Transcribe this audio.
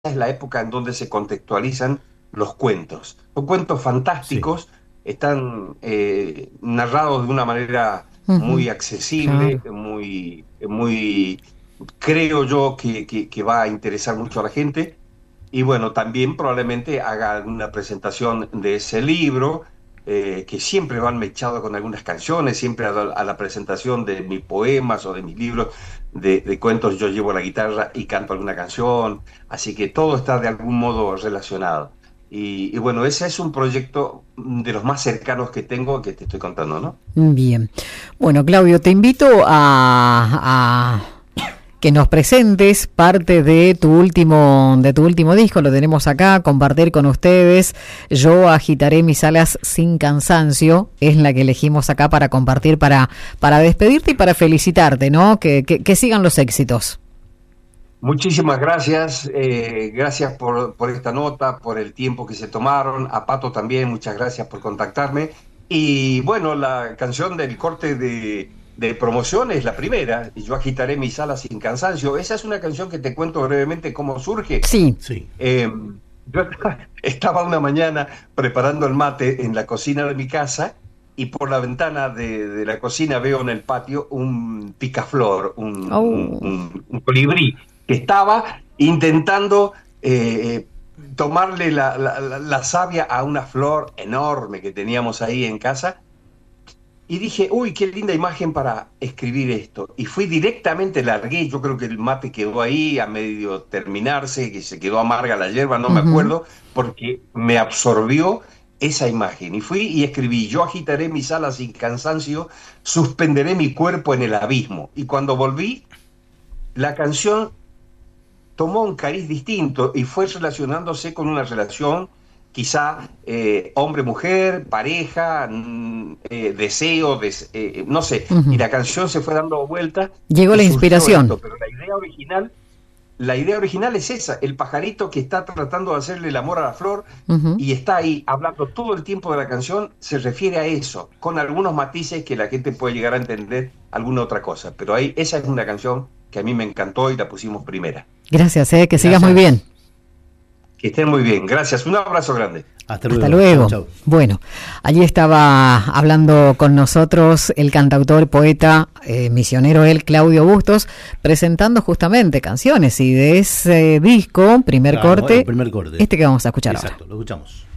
es la época en donde se contextualizan los cuentos. Son cuentos Sí, fantásticos, están narrados de una manera ujú, muy accesible, claro. muy, creo yo que va a interesar mucho a la gente. Y bueno, también probablemente haga una presentación de ese libro, que siempre van mechado con algunas canciones, siempre a la presentación de mis poemas o de mis libros de cuentos yo llevo la guitarra y canto alguna canción, así que todo está de algún modo relacionado. Y bueno, ese es un proyecto de los más cercanos que tengo que te estoy contando, ¿no? Bien. Bueno, Claudio, te invito a que nos presentes parte de tu último disco. Lo tenemos acá, compartir con ustedes. Yo agitaré mis alas sin cansancio, es la que elegimos acá para compartir, para despedirte y para felicitarte, ¿no? Que sigan los éxitos. Muchísimas gracias, gracias por esta nota, por el tiempo que se tomaron. A Pato también, muchas gracias por contactarme. Y bueno, la canción del corte de promoción es la primera, Yo agitaré mis alas sin cansancio. Esa es una canción que te cuento brevemente cómo surge. Sí. Eh, yo estaba una mañana preparando el mate en la cocina de mi casa y por la ventana de la cocina veo en el patio un picaflor, Oh. un colibrí que estaba intentando tomarle la savia a una flor enorme que teníamos ahí en casa. Y dije, uy, qué linda imagen para escribir esto. Y fui directamente, largué, yo creo que el mate quedó ahí a medio terminarse, que se quedó amarga la hierba, no me Ujú. acuerdo, porque me absorbió esa imagen. Y fui y escribí, yo agitaré mis alas sin cansancio, suspenderé mi cuerpo en el abismo. Y cuando volví, la canción tomó un cariz distinto y fue relacionándose con una relación quizá hombre-mujer, pareja, deseo, no sé, y Ujú. la canción se fue dando vuelta Llegó y la surgió inspiración. esto, pero la idea original es esa, el pajarito que está tratando de hacerle el amor a la flor Ujú. y está ahí hablando todo el tiempo de la canción, se refiere a eso, con algunos matices que la gente puede llegar a entender alguna otra cosa, pero ahí esa es una canción que a mí me encantó y la pusimos primera. Gracias, que sigas muy bien. Gracias. Que estén muy bien. Gracias. Un abrazo grande. Hasta luego. Chau. Bueno, allí estaba hablando con nosotros el cantautor, poeta, misionero él, Claudio Bustos, presentando justamente canciones y de ese disco, primer Claro, el corte, primer corte. este que vamos a escuchar ahora. Exacto, lo escuchamos.